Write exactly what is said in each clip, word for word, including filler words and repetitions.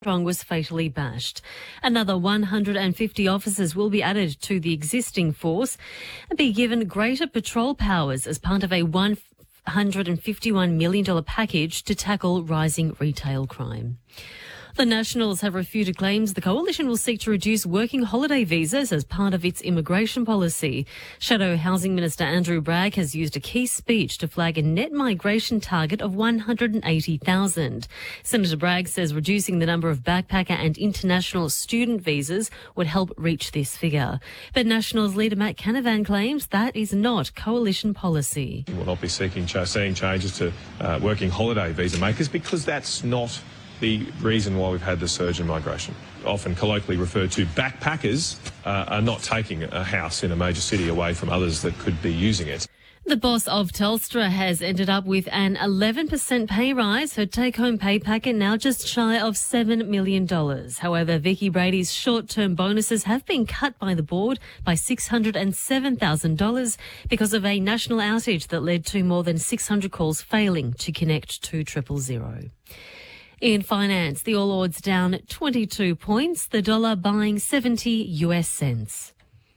Armstrong was fatally bashed. Another one hundred fifty officers will be added to the existing force and be given greater patrol powers as part of a one hundred fifty-one million dollars package to tackle rising retail crime. The Nationals have refuted claims the coalition will seek to reduce working holiday visas as part of its immigration policy. Shadow Housing Minister Andrew Bragg has used a key speech to flag a net migration target of one hundred eighty thousand. Senator Bragg says reducing the number of backpacker and international student visas would help reach this figure. But Nationals leader Matt Canavan claims that is not coalition policy. We will not be seeking seeing changes to uh, working holiday visa makers because that's not the reason why we've had the surge in migration. Often colloquially referred to, backpackers uh, are not taking a house in a major city away from others that could be using it. The boss of Telstra has ended up with an eleven percent pay rise. Her take-home pay packet now just shy of seven million dollars. However, Vicky Brady's short-term bonuses have been cut by the board by six hundred seven thousand dollars because of a national outage that led to more than six hundred calls failing to connect to triple zero. In finance, the All Ords down twenty-two points, the dollar buying seventy U S cents.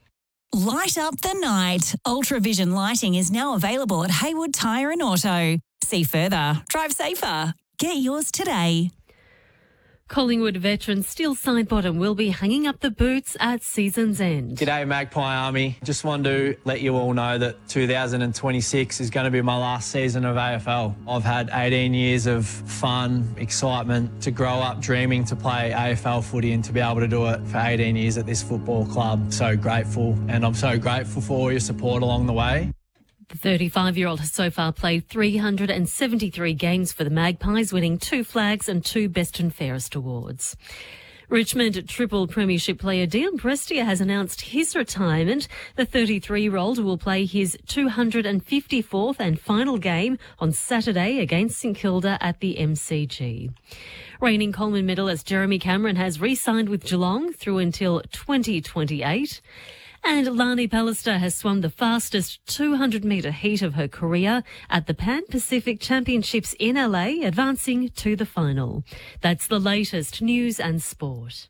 Light up the night. Ultravision lighting is now available at Haywood Tyre and Auto. See further. Drive safer. Get yours today. Collingwood veteran Steele Sidebottom will be hanging up the boots at season's end. G'day Magpie Army. Just wanted to let you all know that two thousand twenty-six is going to be my last season of A F L. I've had eighteen years of fun, excitement, to grow up dreaming to play A F L footy and to be able to do it for eighteen years at this football club. So grateful, and I'm so grateful for all your support along the way. The thirty-five-year-old has so far played three hundred seventy-three games for the Magpies, winning two flags and two Best and Fairest awards. Richmond triple premiership player Dion Prestia has announced his retirement. The thirty-three-year-old will play his two hundred fifty-fourth and final game on Saturday against St Kilda at the M C G. Reigning Coleman medalist Jeremy Cameron has re-signed with Geelong through until twenty twenty-eight. And Lani Pallister has swum the fastest two hundred metre heat of her career at the Pan Pacific Championships in L A, advancing to the final. That's the latest news and sport.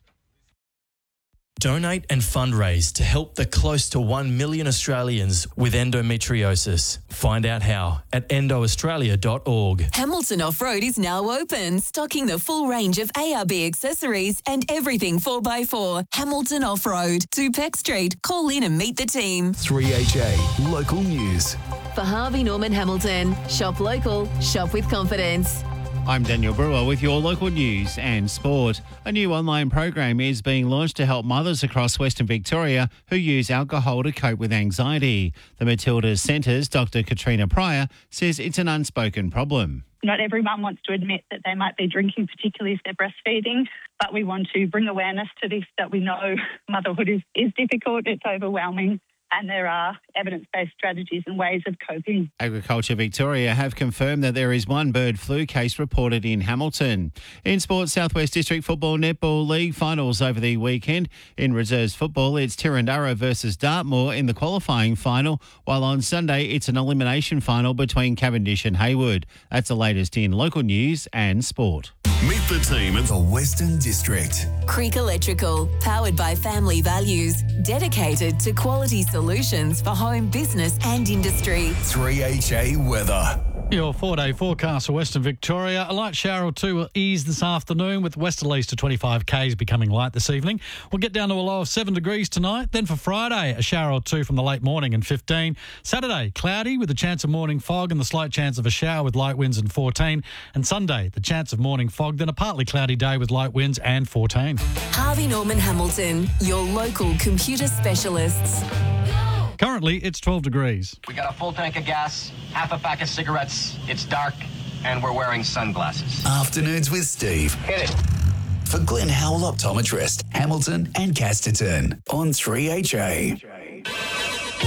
Donate and fundraise to help the close to one million Australians with endometriosis. Find out how at endo australia dot org. Hamilton Off-Road is now open, stocking the full range of A R B accessories and everything four by four. Hamilton Off-Road, two Peck Street. Call in and meet the team. three H A Local News. For Harvey Norman Hamilton, shop local, shop with confidence. I'm Daniel Brewer with your local news and sport. A new online program is being launched to help mothers across Western Victoria who use alcohol to cope with anxiety. The Matildas Centre's Doctor Katrina Pryor says it's an unspoken problem. Not every mum wants to admit that they might be drinking, particularly if they're breastfeeding, but we want to bring awareness to this, that we know motherhood is, is difficult, it's overwhelming, and there are evidence-based strategies and ways of coping. Agriculture Victoria have confirmed that there is one bird flu case reported in Hamilton. In sports, South West District Football Netball League finals over the weekend. In reserves football, it's Tirrandurra versus Dartmoor in the qualifying final, while on Sunday it's an elimination final between Cavendish and Haywood. That's the latest in local news and sport. Meet the team at the Western District. Creek Electrical, powered by family values, dedicated to quality solutions for home, business and industry. three H A weather. Your four-day forecast for Western Victoria. A light shower or two will ease this afternoon, with westerlies to twenty-five kays becoming light this evening. We'll get down to a low of seven degrees tonight. Then for Friday, a shower or two from the late morning and fifteen. Saturday, cloudy with a chance of morning fog and the slight chance of a shower with light winds and fourteen. And Sunday, the chance of morning fog, then a partly cloudy day with light winds and fourteen. Harvey Norman Hamilton, your local computer specialists. Currently, it's twelve degrees. We got a full tank of gas, half a pack of cigarettes, it's dark, and we're wearing sunglasses. Afternoons with Steve. Hit it. For Glenn Howell Optometrist, Hamilton and Casterton on three H A.